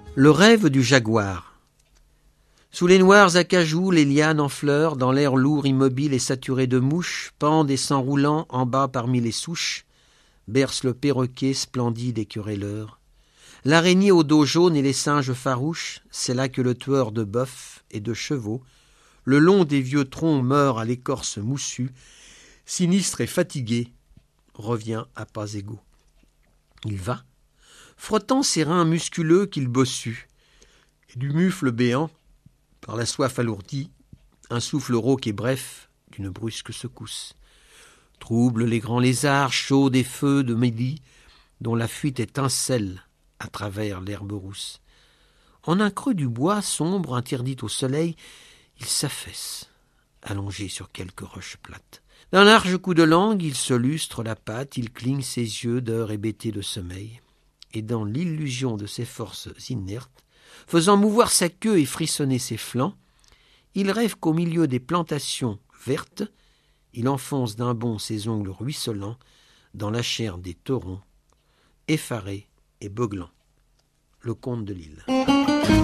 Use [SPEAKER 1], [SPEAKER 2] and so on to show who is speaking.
[SPEAKER 1] Le rêve du jaguar. Sous les noirs acajou, les lianes en fleurs, dans l'air lourd, immobile et saturé de mouches, pendent et s'enroulant en bas parmi les souches, berce le perroquet splendide et querelleur. L'araignée au dos jaune et les singes farouches, c'est là que le tueur de bœufs et de chevaux, le long des vieux troncs meurt à l'écorce moussue, sinistre et fatigué, revient à pas égaux. Il va, frottant ses reins musculeux qu'il bossue, et du mufle béant, par la soif alourdie, un souffle rauque et bref d'une brusque secousse. Trouble les grands lézards chauds des feux de midi, dont la fuite étincelle à travers l'herbe rousse. En un creux du bois sombre, interdit au soleil, il s'affaisse, allongé sur quelques roches plates. D'un large coup de langue, il se lustre la patte, il cligne ses yeux d'heure hébétés de sommeil. Et dans l'illusion de ses forces inertes, faisant mouvoir sa queue et frissonner ses flancs, il rêve qu'au milieu des plantations vertes, il enfonce d'un bond ses ongles ruisselants dans la chair des taurons, effarés et beuglant. Le Conte de Lille.